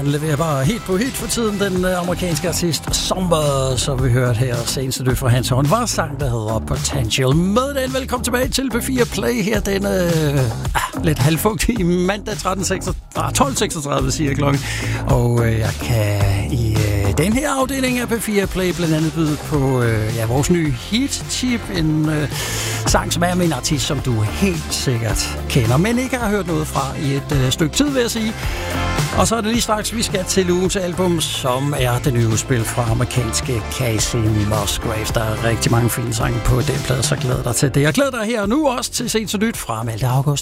Han leverer bare helt på hit for tiden. Den amerikanske artist Somber, som vi hørte her seneste nyt fra hans hånd, var sang, der hedder Potential. Med den, velkommen tilbage til P4 Play her denne lidt halvfugtige mandag 12.36 siger klokken. Og jeg kan i den her afdeling af P4 Play blandt andet byde på vores nye hit-tip. En sang, som er med en artist, som du helt sikkert kender, men ikke har hørt noget fra i et stykke tid, vil jeg sige. Og så er det lige straks, vi skal til ugens album, som er det nye udspil fra amerikanske Kacey Musgraves. Der er rigtig mange fine sange på den plade, så glæder dig til det. Jeg glæder dig her nu også til Sent så nyt fra Malte August.